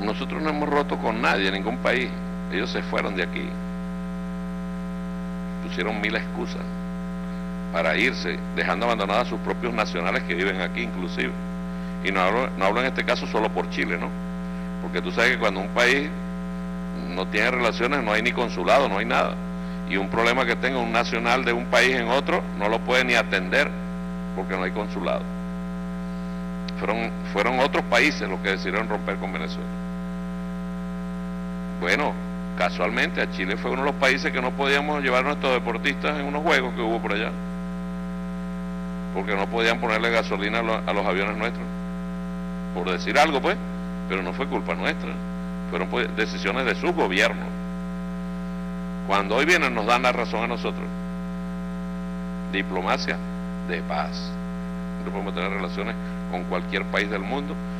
Nosotros no hemos roto con nadie, ningún país. Ellos se fueron de aquí. Pusieron mil excusas para irse, dejando abandonadas a sus propios nacionales que viven aquí inclusive. Y no hablo en este caso solo por Chile, ¿no? Porque tú sabes que cuando un país no tiene relaciones, no hay ni consulado, no hay nada. Y un problema que tenga un nacional de un país en otro, no lo puede ni atender, porque no hay consulado. Fueron otros países los que decidieron romper con Venezuela. Bueno, casualmente a Chile fue uno de los países que no podíamos llevar a nuestros deportistas en unos juegos que hubo por allá, porque no podían ponerle gasolina a los aviones nuestros, por decir algo pues, pero no fue culpa nuestra, fueron pues decisiones de sus gobiernos. Cuando hoy vienen nos dan la razón a nosotros. Diplomacia de paz. No podemos tener relaciones con cualquier país del mundo